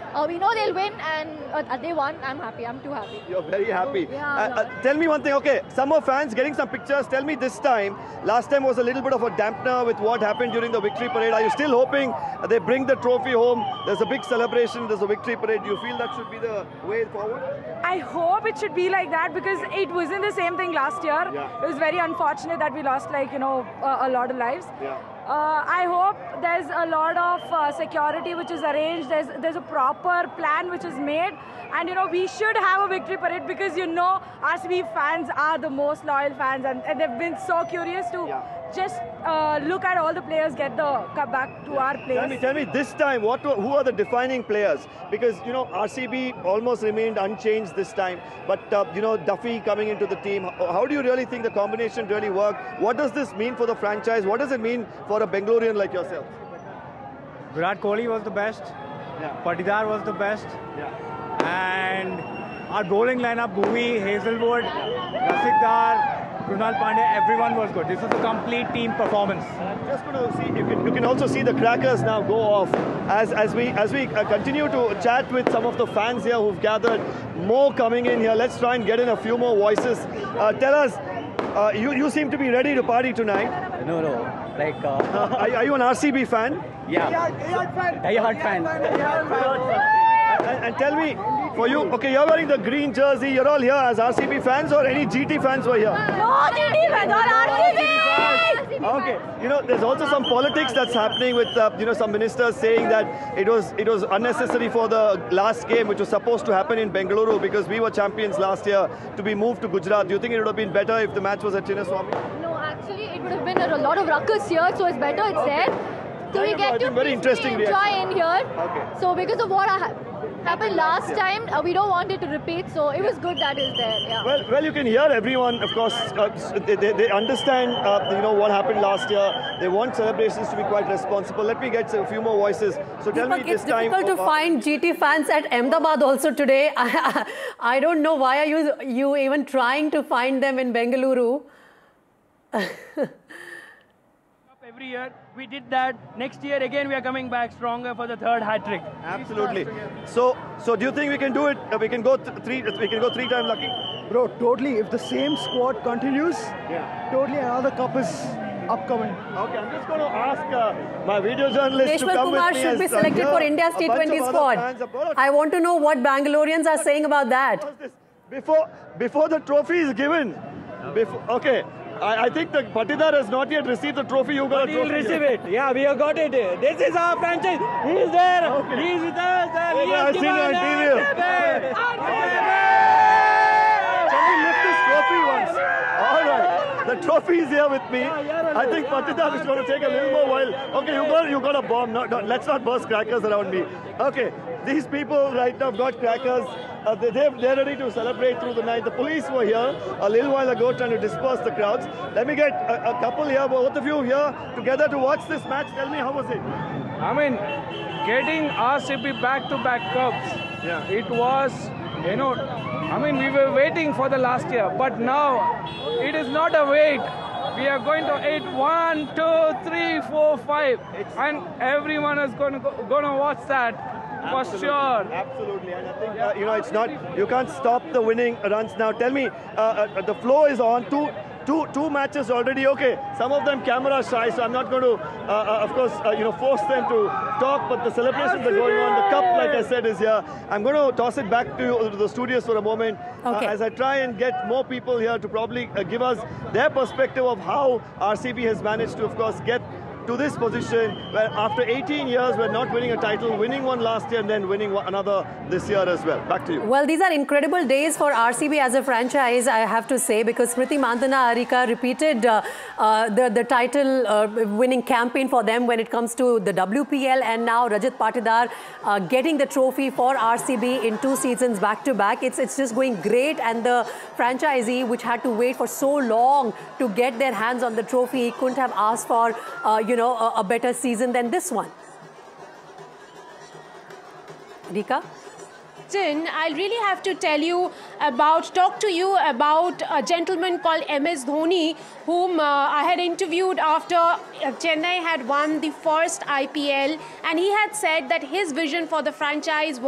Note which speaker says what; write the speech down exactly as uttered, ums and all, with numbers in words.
Speaker 1: Uh, we know they'll win, and uh, they won. I'm happy. I'm too happy.
Speaker 2: You're very happy.
Speaker 1: Yeah,
Speaker 2: uh, uh, tell me one thing. Okay, summer fans getting some pictures. Tell me this time. Last time was a little bit of a dampener with what happened during the victory parade. Are you still hoping they bring the trophy home? There's a big celebration. There's a victory parade. Do you feel that should be the way forward?
Speaker 3: I hope it should be like that because it wasn't the same thing last year.
Speaker 2: Yeah.
Speaker 3: It was very unfortunate that we lost, like, you know, a, a lot of lives.
Speaker 2: Yeah.
Speaker 3: Uh, I hope there's a lot of uh, security which is arranged. There's there's a proper plan which is made, and you know we should have a victory parade because you know R C B fans are the most loyal fans, and, and they've been so curious to
Speaker 2: Yeah.
Speaker 3: just uh, look at all the players get the come back to our place.
Speaker 2: Tell me, tell me this time, what who are the defining players? Because you know R C B almost remained unchanged this time, but uh, you know Duffy coming into the team. How do you really think the combination really worked? What does this mean for the franchise? What does it mean for a Bengalorean like yourself?
Speaker 4: Virat Kohli was the best.
Speaker 2: Yeah.
Speaker 4: Patidar was the best.
Speaker 2: Yeah.
Speaker 4: And our bowling lineup, Bhuvi, Hazelwood, Rasikdar, Krunal Pandya, everyone was good. This was a complete team performance.
Speaker 2: Just going to see, you can, you can also see the crackers now go off as, as we, as we uh, continue to chat with some of the fans here who've gathered. More coming in here. Let's try and get in a few more voices. Uh, tell us, uh, you, you seem to be ready to party tonight.
Speaker 5: No, no. Like, uh,
Speaker 2: Uh, are, are you an R C B fan?
Speaker 5: yeah. Die-hard fan.
Speaker 2: And, and tell me, for you, okay, you're wearing the green jersey, you're all here as R C B fans or any G T fans were here?
Speaker 1: No, G T fans, all R C B!
Speaker 2: Okay, you know, there's also some politics that's happening with, uh, you know, some ministers saying that it was it was unnecessary for the last game, which was supposed to happen in Bengaluru because we were champions last year, to be moved to Gujarat. Do you think it would have been better if the match was at Chinnaswamy?
Speaker 1: No, actually, it would have been a lot of ruckus here, so it's better it's there. So we
Speaker 2: Yeah, no, I
Speaker 1: get to
Speaker 2: think very interesting
Speaker 1: peacefully enjoy in here.
Speaker 2: Okay.
Speaker 1: So because of what ha happened last time, uh, we don't want it to repeat. So it was good that it's there. Yeah.
Speaker 2: Well, well, you can hear everyone, of course, uh, they, they, they understand, uh, you know, what happened last year. They want celebrations to be quite responsible. Let me get a few more voices. So tell
Speaker 6: Deepak,
Speaker 2: me this
Speaker 6: it's
Speaker 2: time.
Speaker 6: difficult to
Speaker 2: uh,
Speaker 6: find G T fans at Ahmedabad also today. I, I don't know why are you, you even trying to find them in Bengaluru.
Speaker 7: Every year we did that. Next year again we are coming back stronger for the third hat trick.
Speaker 2: Absolutely. So, so do you think we can do it? Uh, we can go th three. We can go three times lucky.
Speaker 8: Bro, totally. If the same squad continues,
Speaker 2: Yeah.
Speaker 8: totally another cup is upcoming.
Speaker 2: Okay, I'm just going to ask uh, my video journalist to
Speaker 6: Deshwar
Speaker 2: come
Speaker 6: Kumar
Speaker 2: with me.
Speaker 6: should be
Speaker 2: as, uh,
Speaker 6: selected
Speaker 2: here,
Speaker 6: for India's
Speaker 2: a
Speaker 6: T
Speaker 2: bunch
Speaker 6: twenty
Speaker 2: of other
Speaker 6: squad.
Speaker 2: fans have brought-
Speaker 6: I want to know what Bangaloreans are saying about that.
Speaker 2: What's this? Before, before the trophy is given, before, okay, I, I think the Patidar has not yet received the trophy. You got a
Speaker 7: He'll
Speaker 2: trophy.
Speaker 7: receive it. Yeah, we have got it. This is our franchise. He is there.
Speaker 2: Okay.
Speaker 7: He is with us. And
Speaker 2: Okay,
Speaker 7: he has
Speaker 2: I've seen you on
Speaker 7: given
Speaker 2: T V.
Speaker 7: us the-
Speaker 2: Can we lift this trophy once? All right. The trophy is here with me. I think Patidar is going to take a little more while. Okay, you got you got a bomb. No, no, let's not burst crackers around me. Okay, these people right now have got crackers. Uh, they, they're, they're ready to celebrate through the night. The police were here a little while ago trying to disperse the crowds. Let me get a, a couple here, both of you here together to watch this match. Tell me, how was it?
Speaker 7: I mean, getting R C B back-to-back cups,
Speaker 2: Yeah.
Speaker 7: it was, you know, I mean, we were waiting for the last year, but now it is not a wait. We are going to eight, one, two, three, four, five, and everyone is going to go, going to watch that for
Speaker 2: Absolutely.
Speaker 7: sure.
Speaker 2: Absolutely, and I think uh, you know it's not. You can't stop the winning runs now. Tell me, uh, uh, the flow is on. Two, two, two matches already. Okay, some of them camera shy, so I'm not going to, uh, uh, of course, uh, you know, force them to talk. But the celebrations are going on. The cup, like I said, is here. I'm going to toss it back to, you, to the studios for a moment
Speaker 6: Okay.
Speaker 2: uh, as I try and get more people here to probably uh, give us their perspective of how R C B has managed to, of course, get to this position where after eighteen years we're not winning a title, winning one last year and then winning one, another this year as well. Back to you.
Speaker 6: Well, these are incredible days for R C B as a franchise, I have to say, because Smriti Mandhana Arika repeated uh, uh, the, the title uh, winning campaign for them when it comes to the W P L, and now Rajat Patidar uh, getting the trophy for R C B in two seasons back to back. It's, it's just going great, and the franchisee, which had to wait for so long to get their hands on the trophy, couldn't have asked for, uh, you know, a, a better season than this one. Rika?
Speaker 9: I'll really have to tell you about, talk to you about a gentleman called M S Dhoni, whom uh, I had interviewed after Chennai had won the first I P L, and he had said that his vision for the franchise was